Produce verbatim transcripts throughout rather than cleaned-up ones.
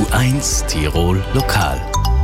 U eins Tirol Lokal.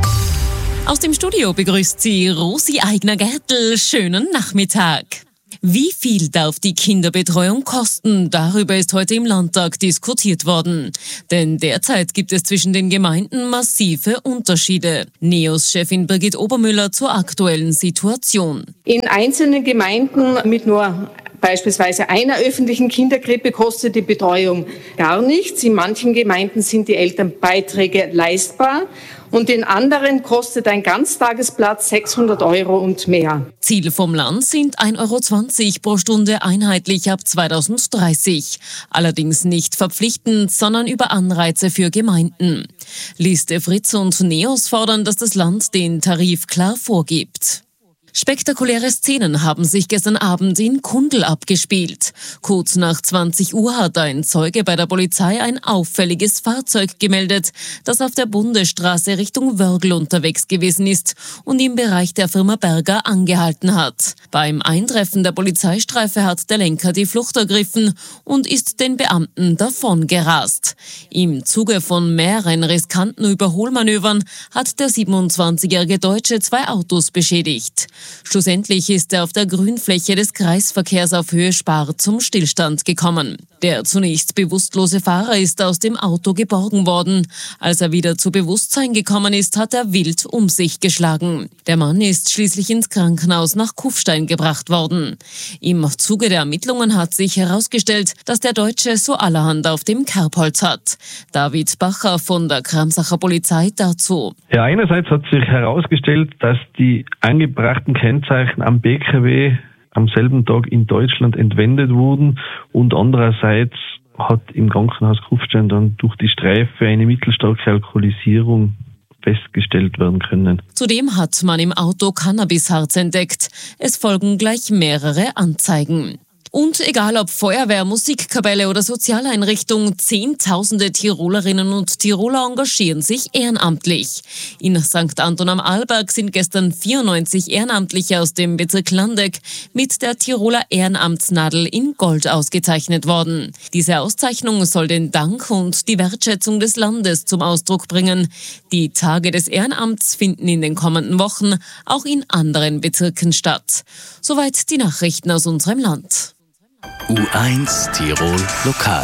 Aus dem Studio begrüßt sie Rosi Eigner-Gertl. Schönen Nachmittag. Wie viel darf die Kinderbetreuung kosten? Darüber ist heute im Landtag diskutiert worden. Denn derzeit gibt es zwischen den Gemeinden massive Unterschiede. NEOS-Chefin Birgit Obermüller zur aktuellen Situation. In einzelnen Gemeinden mit nur beispielsweise einer öffentlichen Kinderkrippe kostet die Betreuung gar nichts. In manchen Gemeinden sind die Elternbeiträge leistbar und in anderen kostet ein Ganztagesplatz sechshundert Euro und mehr. Ziel vom Land sind ein Euro zwanzig pro Stunde einheitlich ab zweitausenddreißig. Allerdings nicht verpflichtend, sondern über Anreize für Gemeinden. Liste Fritz und NEOS fordern, dass das Land den Tarif klar vorgibt. Spektakuläre Szenen haben sich gestern Abend in Kundl abgespielt. Kurz nach zwanzig Uhr hat ein Zeuge bei der Polizei ein auffälliges Fahrzeug gemeldet, das auf der Bundesstraße Richtung Wörgl unterwegs gewesen ist und im Bereich der Firma Berger angehalten hat. Beim Eintreffen der Polizeistreife hat der Lenker die Flucht ergriffen und ist den Beamten davongerast. Im Zuge von mehreren riskanten Überholmanövern hat der siebenundzwanzigjährige Deutsche zwei Autos beschädigt. Schlussendlich ist er auf der Grünfläche des Kreisverkehrs auf Höhe Spar zum Stillstand gekommen. Der zunächst bewusstlose Fahrer ist aus dem Auto geborgen worden. Als er wieder zu Bewusstsein gekommen ist, hat er wild um sich geschlagen. Der Mann ist schließlich ins Krankenhaus nach Kufstein gebracht worden. Im Zuge der Ermittlungen hat sich herausgestellt, dass der Deutsche so allerhand auf dem Kerbholz hat. David Bacher von der Kramsacher Polizei dazu. Ja, einerseits hat sich herausgestellt, dass die angebrachten Kennzeichen am B K W am selben Tag in Deutschland entwendet wurden und andererseits hat im Krankenhaus Kufstein dann durch die Streife eine mittelstarke Alkoholisierung festgestellt werden können. Zudem hat man im Auto Cannabisharz entdeckt. Es folgen gleich mehrere Anzeigen. Und egal ob Feuerwehr, Musikkapelle oder Sozialeinrichtung, Zehntausende Tirolerinnen und Tiroler engagieren sich ehrenamtlich. In Sankt Anton am Arlberg sind gestern vierundneunzig Ehrenamtliche aus dem Bezirk Landeck mit der Tiroler Ehrenamtsnadel in Gold ausgezeichnet worden. Diese Auszeichnung soll den Dank und die Wertschätzung des Landes zum Ausdruck bringen. Die Tage des Ehrenamts finden in den kommenden Wochen auch in anderen Bezirken statt. Soweit die Nachrichten aus unserem Land. U eins Tirol Lokal.